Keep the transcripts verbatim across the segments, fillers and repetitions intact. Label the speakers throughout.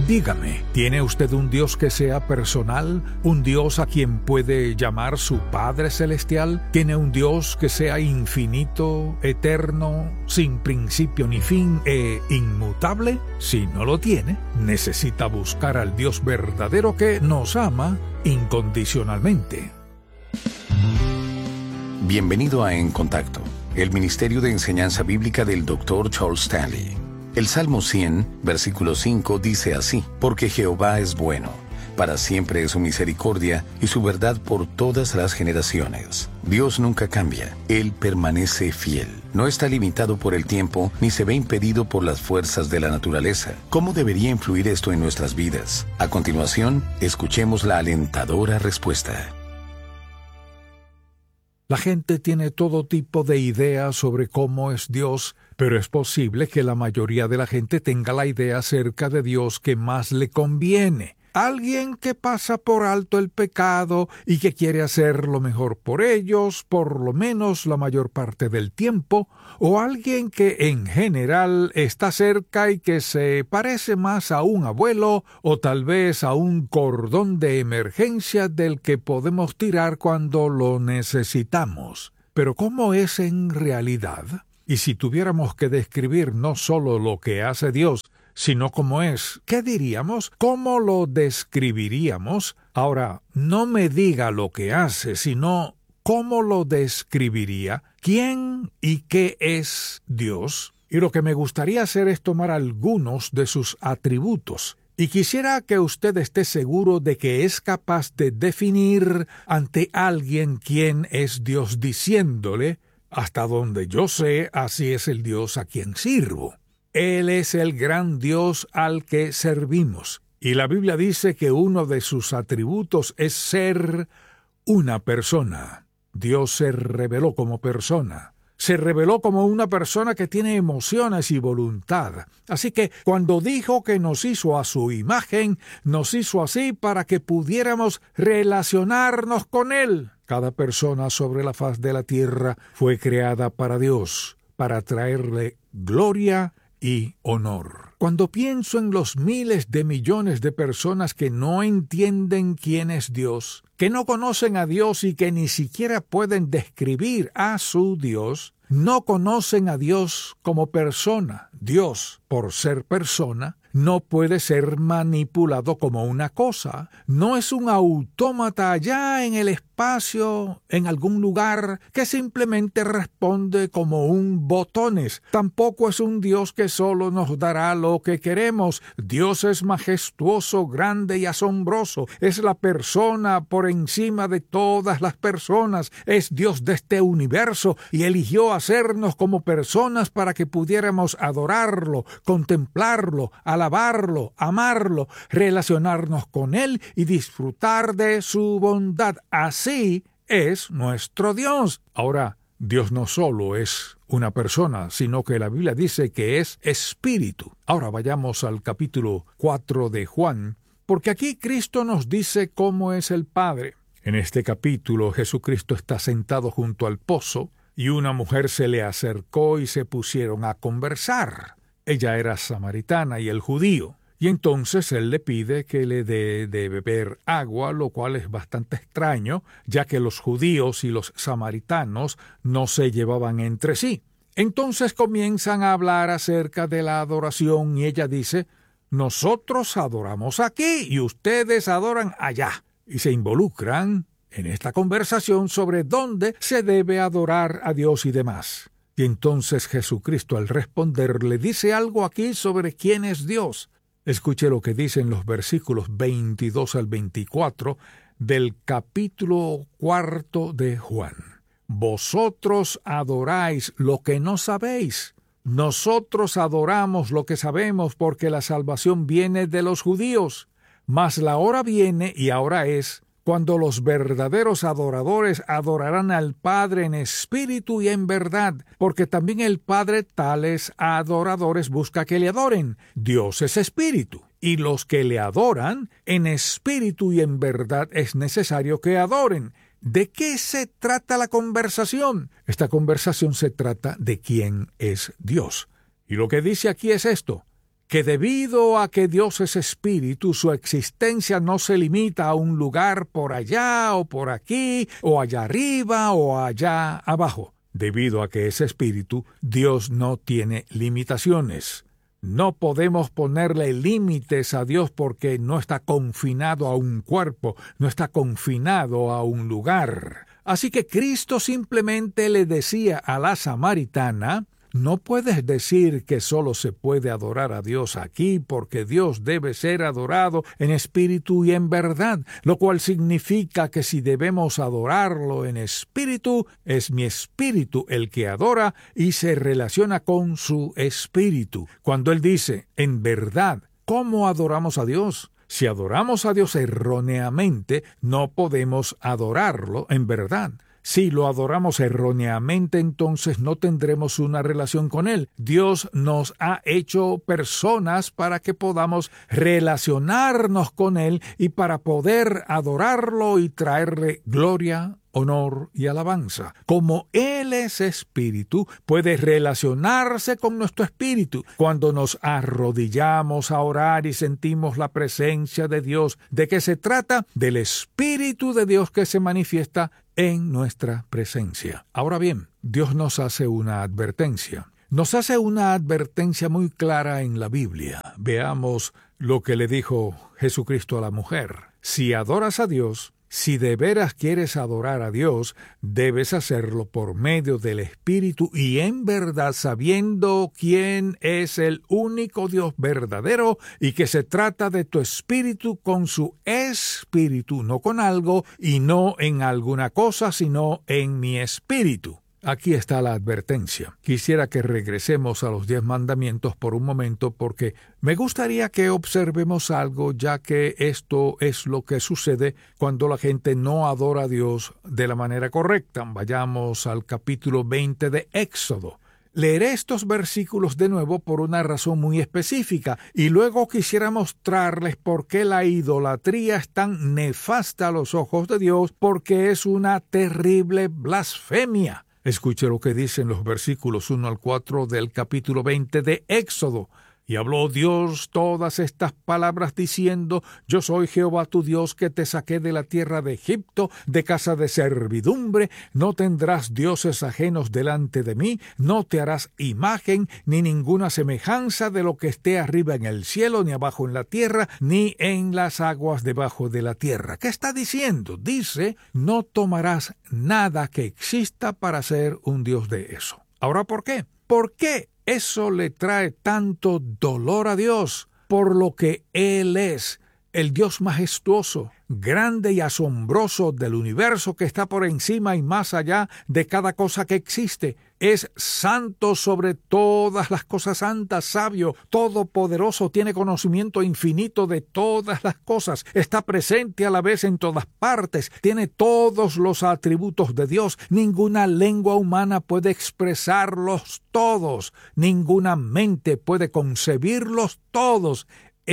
Speaker 1: Dígame, ¿tiene usted un Dios que sea personal? ¿Un Dios a quien puede llamar su Padre Celestial? ¿Tiene un Dios que sea infinito, eterno, sin principio ni fin e inmutable? Si no lo tiene, necesita buscar al Dios verdadero que nos ama incondicionalmente.
Speaker 2: Bienvenido a En Contacto, el Ministerio de Enseñanza Bíblica del doctor Charles Stanley. El Salmo cien, versículo cinco, dice así: Porque Jehová es bueno, para siempre es su misericordia y su verdad por todas las generaciones. Dios nunca cambia, Él permanece fiel. No está limitado por el tiempo, ni se ve impedido por las fuerzas de la naturaleza. ¿Cómo debería influir esto en nuestras vidas? A continuación, escuchemos la alentadora respuesta.
Speaker 1: La gente tiene todo tipo de ideas sobre cómo es Dios, pero es posible que la mayoría de la gente tenga la idea acerca de Dios que más le conviene. Alguien que pasa por alto el pecado y que quiere hacer lo mejor por ellos, por lo menos la mayor parte del tiempo, o alguien que en general está cerca y que se parece más a un abuelo o tal vez a un cordón de emergencia del que podemos tirar cuando lo necesitamos. Pero ¿cómo es en realidad? Y si tuviéramos que describir no solo lo que hace Dios, sino cómo es, ¿qué diríamos? ¿Cómo lo describiríamos? Ahora, no me diga lo que hace, sino cómo lo describiría, quién y qué es Dios. Y lo que me gustaría hacer es tomar algunos de sus atributos. Y quisiera que usted esté seguro de que es capaz de definir ante alguien quién es Dios, diciéndole: hasta donde yo sé, así es el Dios a quien sirvo. Él es el gran Dios al que servimos. Y la Biblia dice que uno de sus atributos es ser una persona. Dios se reveló como persona. Se reveló como una persona que tiene emociones y voluntad. Así que cuando dijo que nos hizo a su imagen, nos hizo así para que pudiéramos relacionarnos con Él. Cada persona sobre la faz de la tierra fue creada para Dios, para traerle gloria y honor. Cuando pienso en los miles de millones de personas que no entienden quién es Dios, que no conocen a Dios y que ni siquiera pueden describir a su Dios, no conocen a Dios como persona. Dios, por ser persona, no puede ser manipulado como una cosa. No es un autómata allá en el espacio, en algún lugar, que simplemente responde como un botones. Tampoco es un Dios que solo nos dará lo que queremos. Dios es majestuoso, grande y asombroso. Es la persona por encima de todas las personas. Es Dios de este universo y eligió hacernos como personas para que pudiéramos adorarlo, contemplarlo, alabarlo, amarlo, relacionarnos con Él y disfrutar de su bondad. Así es nuestro Dios. Ahora, Dios no solo es una persona, sino que la Biblia dice que es espíritu. Ahora vayamos al capítulo cuatro de Juan, porque aquí Cristo nos dice cómo es el Padre. En este capítulo, Jesucristo está sentado junto al pozo y una mujer se le acercó y se pusieron a conversar. Ella era samaritana y él judío. Y entonces él le pide que le dé de beber agua, lo cual es bastante extraño, ya que los judíos y los samaritanos no se llevaban entre sí. Entonces comienzan a hablar acerca de la adoración y ella dice: nosotros adoramos aquí y ustedes adoran allá. Y se involucran en esta conversación sobre dónde se debe adorar a Dios y demás. Y entonces Jesucristo, al responder, le dice algo aquí sobre quién es Dios. Escuche lo que dicen los versículos veintidós al veinticuatro del capítulo cuarto de Juan. Vosotros adoráis lo que no sabéis. Nosotros adoramos lo que sabemos, porque la salvación viene de los judíos. Mas la hora viene, y ahora es, cuando los verdaderos adoradores adorarán al Padre en espíritu y en verdad, porque también el Padre tales adoradores busca que le adoren. Dios es espíritu, y los que le adoran en espíritu y en verdad es necesario que adoren. ¿De qué se trata la conversación? Esta conversación se trata de quién es Dios. Y lo que dice aquí es esto: que debido a que Dios es espíritu, su existencia no se limita a un lugar por allá o por aquí, o allá arriba o allá abajo. Debido a que es espíritu, Dios no tiene limitaciones. No podemos ponerle límites a Dios porque no está confinado a un cuerpo, no está confinado a un lugar. Así que Cristo simplemente le decía a la samaritana: no puedes decir que solo se puede adorar a Dios aquí, porque Dios debe ser adorado en espíritu y en verdad, lo cual significa que si debemos adorarlo en espíritu, es mi espíritu el que adora y se relaciona con su espíritu. Cuando él dice, en verdad, ¿cómo adoramos a Dios? Si adoramos a Dios erróneamente, no podemos adorarlo en verdad. Si lo adoramos erróneamente, entonces no tendremos una relación con Él. Dios nos ha hecho personas para que podamos relacionarnos con Él y para poder adorarlo y traerle gloria, honor y alabanza. Como Él es espíritu, puede relacionarse con nuestro espíritu. Cuando nos arrodillamos a orar y sentimos la presencia de Dios, ¿de qué se trata? Del Espíritu de Dios que se manifiesta en nuestra presencia. Ahora bien, Dios nos hace una advertencia. Nos hace una advertencia muy clara en la Biblia. Veamos lo que le dijo Jesucristo a la mujer. Si adoras a Dios, si de veras quieres adorar a Dios, debes hacerlo por medio del Espíritu y en verdad sabiendo quién es el único Dios verdadero y que se trata de tu espíritu con su espíritu, no con algo y no en alguna cosa, sino en mi espíritu. Aquí está la advertencia. Quisiera que regresemos a los diez mandamientos por un momento porque me gustaría que observemos algo, ya que esto es lo que sucede cuando la gente no adora a Dios de la manera correcta. Vayamos al capítulo veinte de Éxodo. Leeré estos versículos de nuevo por una razón muy específica y luego quisiera mostrarles por qué la idolatría es tan nefasta a los ojos de Dios, porque es una terrible blasfemia. Escuche lo que dicen los versículos uno al cuatro del capítulo veinte de Éxodo. Y habló Dios todas estas palabras diciendo: Yo soy Jehová tu Dios que te saqué de la tierra de Egipto, de casa de servidumbre. No tendrás dioses ajenos delante de mí, no te harás imagen, ni ninguna semejanza de lo que esté arriba en el cielo, ni abajo en la tierra, ni en las aguas debajo de la tierra. ¿Qué está diciendo? Dice, no tomarás nada que exista para ser un dios de eso. Ahora, ¿por qué? ¿Por qué eso le trae tanto dolor a Dios? Por lo que Él es, el Dios majestuoso, grande y asombroso del universo que está por encima y más allá de cada cosa que existe. Es santo sobre todas las cosas santas, sabio, todopoderoso, tiene conocimiento infinito de todas las cosas, está presente a la vez en todas partes, tiene todos los atributos de Dios. Ninguna lengua humana puede expresarlos todos, ninguna mente puede concebirlos todos.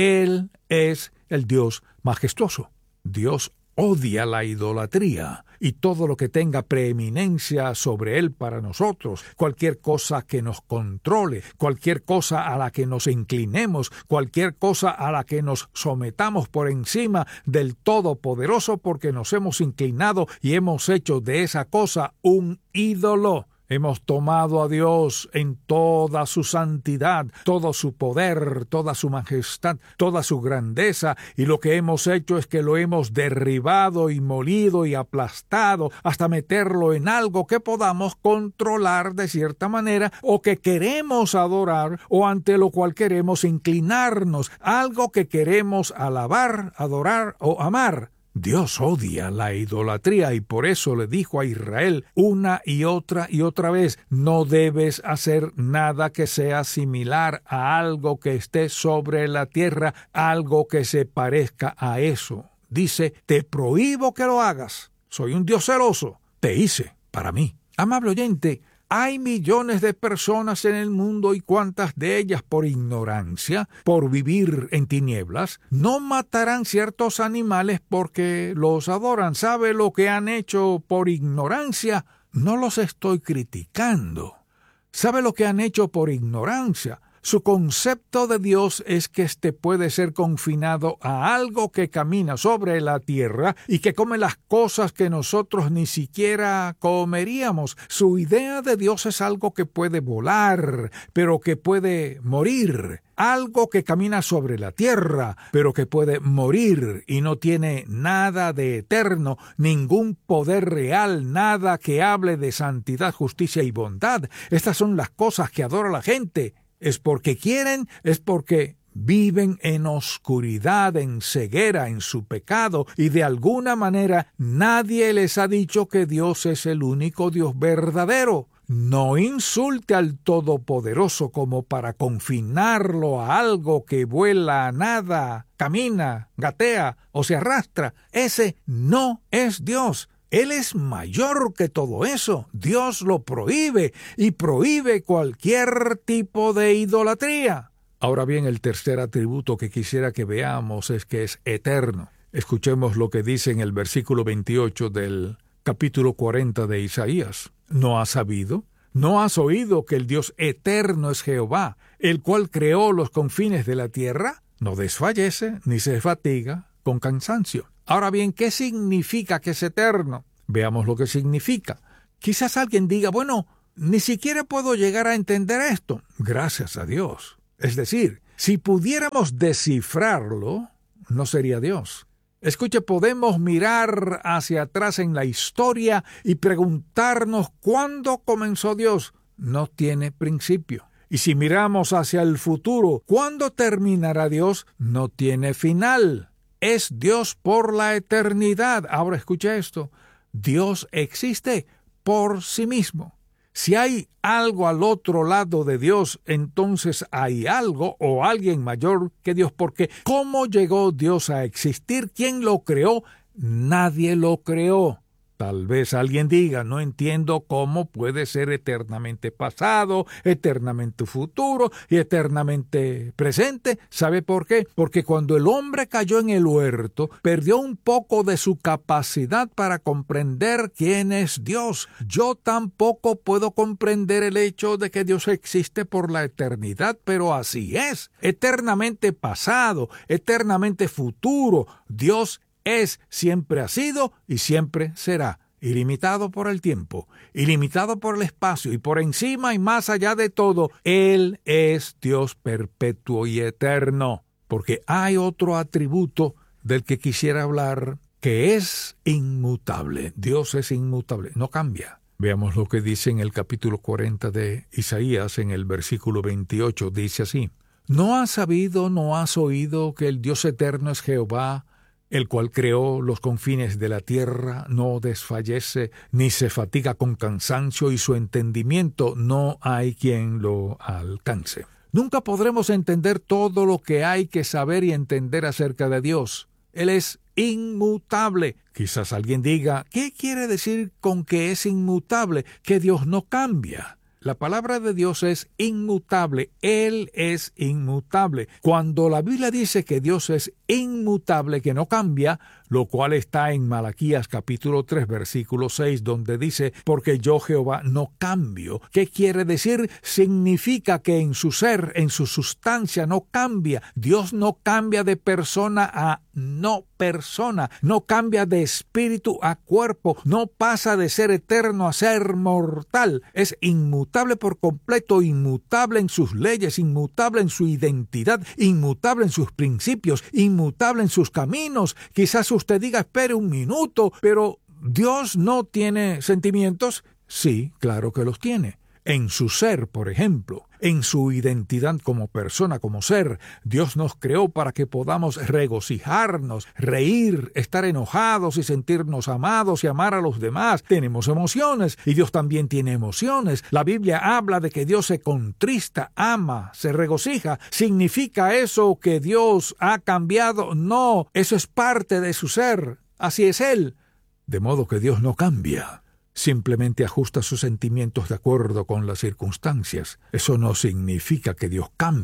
Speaker 1: Él es el Dios majestuoso. Dios odia la idolatría y todo lo que tenga preeminencia sobre él para nosotros, cualquier cosa que nos controle, cualquier cosa a la que nos inclinemos, cualquier cosa a la que nos sometamos por encima del Todopoderoso, porque nos hemos inclinado y hemos hecho de esa cosa un ídolo. Hemos tomado a Dios en toda su santidad, todo su poder, toda su majestad, toda su grandeza, y lo que hemos hecho es que lo hemos derribado y molido y aplastado hasta meterlo en algo que podamos controlar de cierta manera o que queremos adorar o ante lo cual queremos inclinarnos, algo que queremos alabar, adorar o amar. Dios odia la idolatría y por eso le dijo a Israel una y otra y otra vez: no debes hacer nada que sea similar a algo que esté sobre la tierra, algo que se parezca a eso. Dice, te prohíbo que lo hagas. Soy un Dios celoso. Te hice para mí. Amable oyente, hay millones de personas en el mundo y cuántas de ellas por ignorancia, por vivir en tinieblas, no matarán ciertos animales porque los adoran. ¿Sabe lo que han hecho por ignorancia? No los estoy criticando. ¿Sabe lo que han hecho por ignorancia? Su concepto de Dios es que éste puede ser confinado a algo que camina sobre la tierra y que come las cosas que nosotros ni siquiera comeríamos. Su idea de Dios es algo que puede volar, pero que puede morir. Algo que camina sobre la tierra, pero que puede morir y no tiene nada de eterno, ningún poder real, nada que hable de santidad, justicia y bondad. Estas son las cosas que adora la gente. Es porque quieren, es porque viven en oscuridad, en ceguera, en su pecado, y de alguna manera nadie les ha dicho que Dios es el único Dios verdadero. No insulte al Todopoderoso como para confinarlo a algo que vuela, nada, camina, gatea o se arrastra. Ese no es Dios. Él es mayor que todo eso. Dios lo prohíbe y prohíbe cualquier tipo de idolatría. Ahora bien, el tercer atributo que quisiera que veamos es que es eterno. Escuchemos lo que dice en el versículo veintiocho del capítulo cuarenta de Isaías. ¿No has sabido? ¿No has oído que el Dios eterno es Jehová, el cual creó los confines de la tierra? No desfallece ni se fatiga con cansancio. Ahora bien, ¿qué significa que es eterno? Veamos lo que significa. Quizás alguien diga, bueno, ni siquiera puedo llegar a entender esto. Gracias a Dios. Es decir, si pudiéramos descifrarlo, no sería Dios. Escuche, podemos mirar hacia atrás en la historia y preguntarnos cuándo comenzó Dios. No tiene principio. Y si miramos hacia el futuro, ¿cuándo terminará Dios? No tiene final. Es Dios por la eternidad. Ahora escuche esto. Dios existe por sí mismo. Si hay algo al otro lado de Dios, entonces hay algo o alguien mayor que Dios, porque ¿cómo llegó Dios a existir? ¿Quién lo creó? Nadie lo creó. Tal vez alguien diga, no entiendo cómo puede ser eternamente pasado, eternamente futuro y eternamente presente. ¿Sabe por qué? Porque cuando el hombre cayó en el huerto, perdió un poco de su capacidad para comprender quién es Dios. Yo tampoco puedo comprender el hecho de que Dios existe por la eternidad, pero así es. Eternamente pasado, eternamente futuro, Dios es, siempre ha sido y siempre será, ilimitado por el tiempo, ilimitado por el espacio y por encima y más allá de todo, Él es Dios perpetuo y eterno. Porque hay otro atributo del que quisiera hablar que es inmutable. Dios es inmutable, no cambia. Veamos lo que dice en el capítulo cuarenta de Isaías, en el versículo veintiocho, dice así: ¿No has sabido, no has oído que el Dios eterno es Jehová, el cual creó los confines de la tierra? No desfallece, ni se fatiga con cansancio, y su entendimiento no hay quien lo alcance. Nunca podremos entender todo lo que hay que saber y entender acerca de Dios. Él es inmutable. Quizás alguien diga, ¿qué quiere decir con que es inmutable? Que Dios no cambia. La palabra de Dios es inmutable. Él es inmutable. Cuando la Biblia dice que Dios es inmutable, que no cambia, lo cual está en Malaquías capítulo tres, versículo seis, donde dice, porque yo Jehová no cambio. ¿Qué quiere decir? Significa que en su ser, en su sustancia, no cambia. Dios no cambia de persona a no persona, no cambia de espíritu a cuerpo, no pasa de ser eterno a ser mortal. Es inmutable por completo, inmutable en sus leyes, inmutable en su identidad, inmutable en sus principios, inmutable en sus caminos. Quizás usted diga, espere un minuto, pero ¿Dios no tiene sentimientos? Sí, claro que los tiene. En su ser, por ejemplo, en su identidad como persona, como ser, Dios nos creó para que podamos regocijarnos, reír, estar enojados y sentirnos amados y amar a los demás. Tenemos emociones y Dios también tiene emociones. La Biblia habla de que Dios se contrista, ama, se regocija. ¿Significa eso que Dios ha cambiado? No, eso es parte de su ser. Así es Él. De modo que Dios no cambia. Simplemente ajusta sus sentimientos de acuerdo con las circunstancias. Eso no significa que Dios cambie.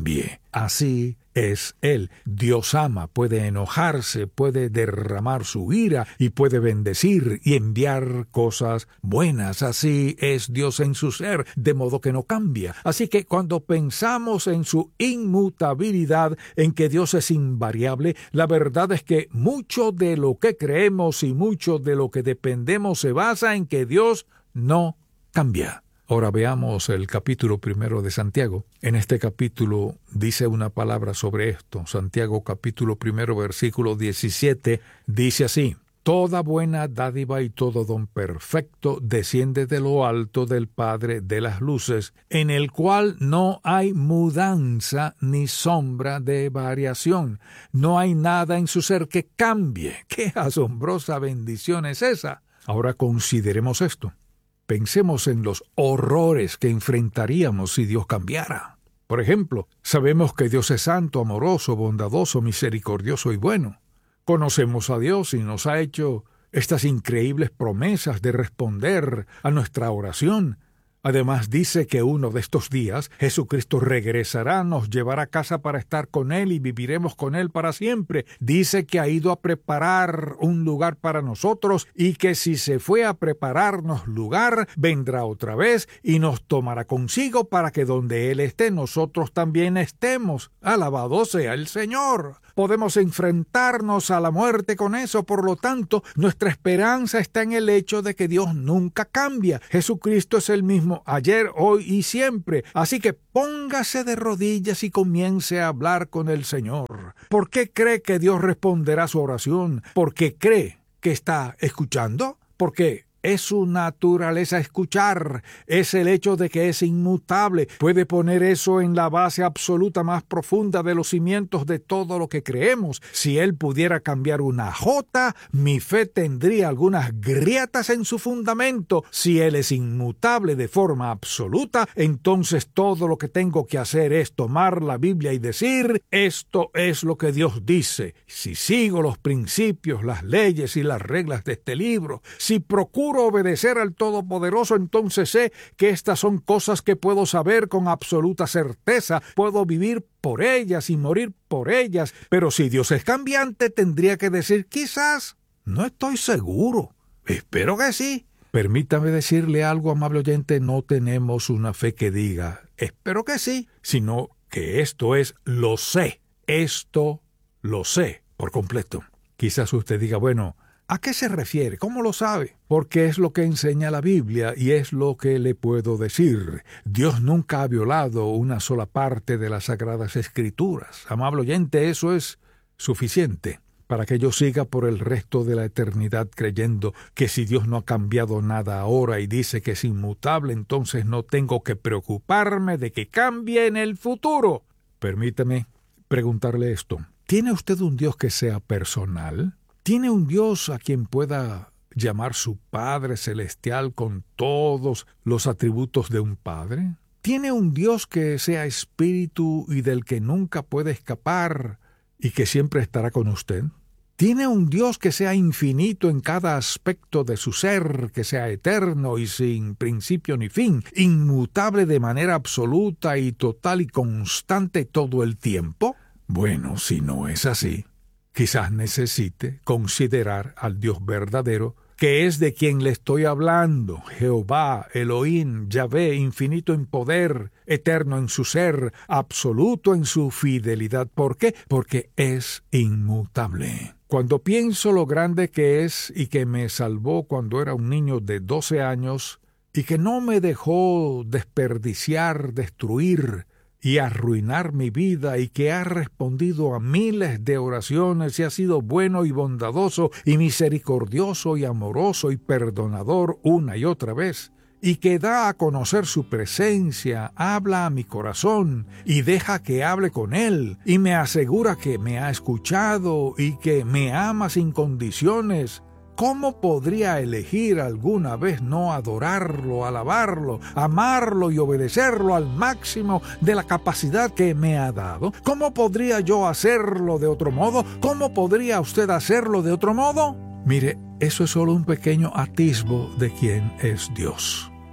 Speaker 1: Así es Él. Dios ama, puede enojarse, puede derramar su ira y puede bendecir y enviar cosas buenas. Así es Dios en su ser, de modo que no cambia. Así que cuando pensamos en su inmutabilidad, en que Dios es invariable, la verdad es que mucho de lo que creemos y mucho de lo que dependemos se basa en que Dios no cambia. Ahora veamos el capítulo primero de Santiago. En este capítulo dice una palabra sobre esto. Santiago capítulo primero, versículo diecisiete, dice así: Toda buena dádiva y todo don perfecto desciende de lo alto del Padre de las luces, en el cual no hay mudanza ni sombra de variación. No hay nada en su ser que cambie. ¡Qué asombrosa bendición es esa! Ahora consideremos esto. Pensemos en los horrores que enfrentaríamos si Dios cambiara. Por ejemplo, sabemos que Dios es santo, amoroso, bondadoso, misericordioso y bueno. Conocemos a Dios y nos ha hecho estas increíbles promesas de responder a nuestra oración. Además dice que uno de estos días Jesucristo regresará, nos llevará a casa para estar con Él y viviremos con Él para siempre. Dice que ha ido a preparar un lugar para nosotros y que si se fue a prepararnos lugar, vendrá otra vez y nos tomará consigo para que donde Él esté, nosotros también estemos. Alabado sea el Señor. Podemos enfrentarnos a la muerte con eso, por lo tanto, nuestra esperanza está en el hecho de que Dios nunca cambia. Jesucristo es el mismo ayer, hoy y siempre. Así que póngase de rodillas y comience a hablar con el Señor. ¿Por qué cree que Dios responderá su oración? ¿Por qué cree que está escuchando? ¿Por qué? Es su naturaleza escuchar, es el hecho de que es inmutable. Puede poner eso en la base absoluta más profunda de los cimientos de todo lo que creemos. Si Él pudiera cambiar una jota, mi fe tendría algunas grietas en su fundamento. Si Él es inmutable de forma absoluta, entonces todo lo que tengo que hacer es tomar la Biblia y decir, esto es lo que Dios dice. Si sigo los principios, las leyes y las reglas de este libro, si procuro obedecer al Todopoderoso, entonces sé que estas son cosas que puedo saber con absoluta certeza. Puedo vivir por ellas y morir por ellas. Pero si Dios es cambiante, tendría que decir, quizás, no estoy seguro. Espero que sí. Permítame decirle algo, amable oyente, no tenemos una fe que diga, espero que sí, sino que esto es, lo sé. Esto lo sé por completo. Quizás usted diga, bueno, ¿a qué se refiere? ¿Cómo lo sabe? Porque es lo que enseña la Biblia y es lo que le puedo decir. Dios nunca ha violado una sola parte de las Sagradas Escrituras. Amable oyente, eso es suficiente para que yo siga por el resto de la eternidad creyendo que si Dios no ha cambiado nada ahora y dice que es inmutable, entonces no tengo que preocuparme de que cambie en el futuro. Permítame preguntarle esto. ¿Tiene usted un Dios que sea personal? ¿Tiene un Dios a quien pueda llamar su Padre Celestial con todos los atributos de un Padre? ¿Tiene un Dios que sea espíritu y del que nunca puede escapar y que siempre estará con usted? ¿Tiene un Dios que sea infinito en cada aspecto de su ser, que sea eterno y sin principio ni fin, inmutable de manera absoluta y total y constante todo el tiempo? Bueno, si no es así, quizás necesite considerar al Dios verdadero, que es de quien le estoy hablando, Jehová, Elohim, Yahvé, infinito en poder, eterno en su ser, absoluto en su fidelidad. ¿Por qué? Porque es inmutable. Cuando pienso lo grande que es y que me salvó cuando era un niño de doce años y que no me dejó desperdiciar, destruir y arruinar mi vida y que ha respondido a miles de oraciones y ha sido bueno y bondadoso y misericordioso y amoroso y perdonador una y otra vez, y que da a conocer su presencia, habla a mi corazón y deja que hable con él y me asegura que me ha escuchado y que me ama sin condiciones. ¿Cómo podría elegir alguna vez no adorarlo, alabarlo, amarlo y obedecerlo al máximo de la capacidad que me ha dado? ¿Cómo podría yo hacerlo de otro modo? ¿Cómo podría usted hacerlo de otro modo? Mire, eso es solo un pequeño atisbo de quién es Dios.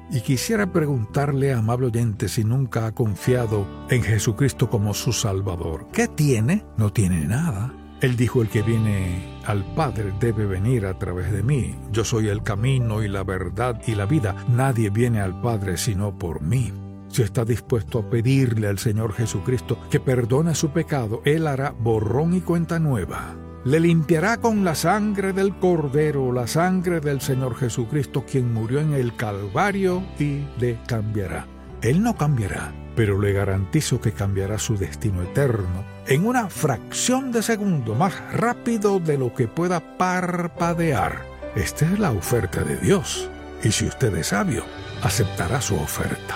Speaker 1: Y quisiera preguntarle, amable oyente, si nunca ha confiado en Jesucristo como su Salvador. ¿Qué tiene? No tiene nada. Él dijo: el que viene al Padre debe venir a través de mí. Yo soy el camino y la verdad y la vida. Nadie viene al Padre sino por mí. Si está dispuesto a pedirle al Señor Jesucristo que perdone su pecado, Él hará borrón y cuenta nueva. Le limpiará con la sangre del Cordero, la sangre del Señor Jesucristo, quien murió en el Calvario, y le cambiará. Él no cambiará, pero le garantizo que cambiará su destino eterno en una fracción de segundo, más rápido de lo que pueda parpadear. Esta es la oferta de Dios, y si usted es sabio, aceptará su oferta.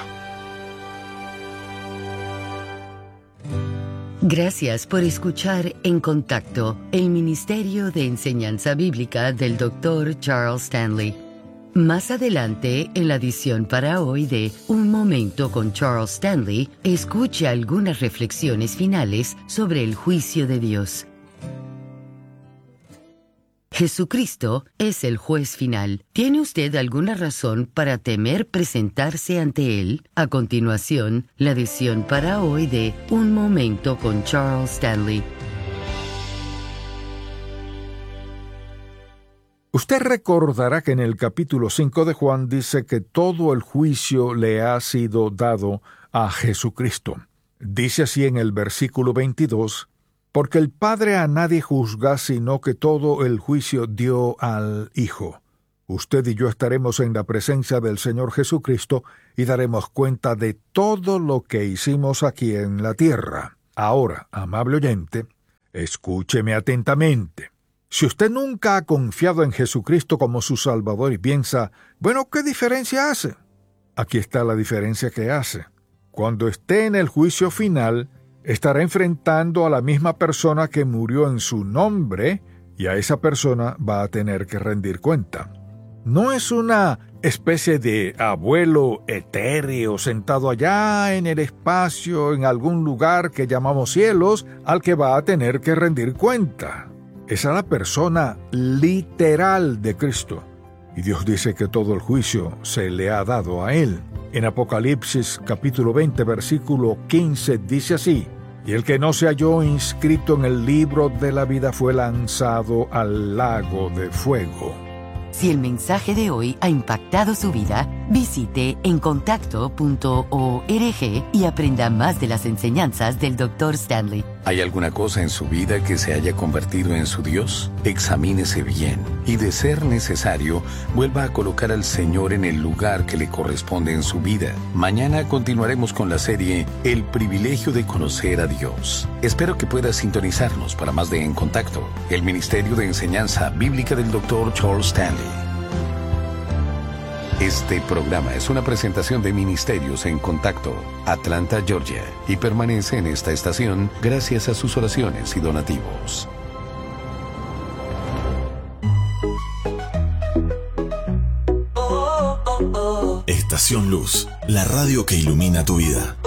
Speaker 3: Gracias por escuchar En Contacto, el Ministerio de Enseñanza Bíblica del doctor Charles Stanley. Más adelante, en la edición para hoy de Un Momento con Charles Stanley, escuche algunas reflexiones finales sobre el juicio de Dios. Jesucristo es el juez final. ¿Tiene usted alguna razón para temer presentarse ante Él? A continuación, la edición para hoy de Un Momento con Charles Stanley.
Speaker 1: Usted recordará que en el capítulo cinco de Juan dice que todo el juicio le ha sido dado a Jesucristo. Dice así en el versículo veintidós: porque el Padre a nadie juzga, sino que todo el juicio dio al Hijo. Usted y yo estaremos en la presencia del Señor Jesucristo y daremos cuenta de todo lo que hicimos aquí en la tierra. Ahora, amable oyente, escúcheme atentamente. Si usted nunca ha confiado en Jesucristo como su Salvador y piensa, bueno, ¿qué diferencia hace? Aquí está la diferencia que hace. Cuando esté en el juicio final, estará enfrentando a la misma persona que murió en su nombre, y a esa persona va a tener que rendir cuenta. No es una especie de abuelo etéreo sentado allá en el espacio, en algún lugar que llamamos cielos, al que va a tener que rendir cuenta. Es a la persona literal de Cristo. Y Dios dice que todo el juicio se le ha dado a Él. En Apocalipsis capítulo veinte, versículo quince, dice así: y el que no se halló inscrito en el libro de la vida fue lanzado al lago de fuego.
Speaker 3: Si el mensaje de hoy ha impactado su vida, visite en contacto punto org y aprenda más de las enseñanzas del doctor Stanley.
Speaker 2: ¿Hay alguna cosa en su vida que se haya convertido en su Dios? Examínese bien y, de ser necesario, vuelva a colocar al Señor en el lugar que le corresponde en su vida. Mañana continuaremos con la serie El privilegio de conocer a Dios. Espero que pueda sintonizarnos para más de En Contacto, el Ministerio de Enseñanza Bíblica del doctor Charles Stanley. Este programa es una presentación de Ministerios en Contacto, Atlanta, Georgia, y permanece en esta estación gracias a sus oraciones y donativos.
Speaker 4: Estación Luz, la radio que ilumina tu vida.